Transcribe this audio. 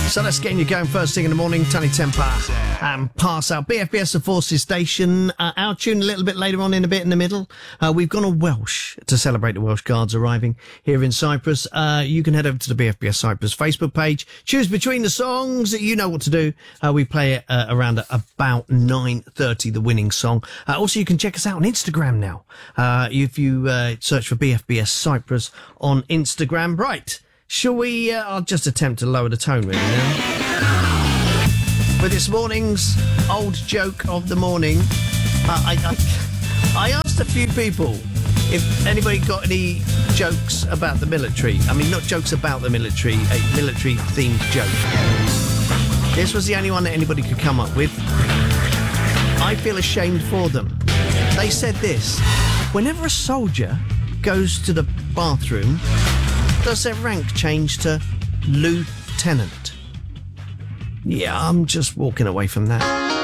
So let's get you going first thing in the morning. Tony Temper and Pass Out. BFBS The Forces Station. Our tune a little bit later on in the middle. We've gone on Welsh to celebrate the Welsh Guards arriving here in Cyprus. You can head over to the BFBS Cyprus Facebook page. Choose between the songs. You know what to do. We play it around about 9:30, the winning song. Also, you can check us out on Instagram now. If you search for BFBS Cyprus on Instagram. Right. Shall we, I'll just attempt to lower the tone really now. With this morning's old joke of the morning, I asked a few people if anybody got any jokes about the military. I mean, not jokes about the military, a military-themed joke. This was the only one that anybody could come up with. I feel ashamed for them. They said this: whenever a soldier goes to the bathroom, does their rank change to lieutenant? Yeah, I'm just walking away from that.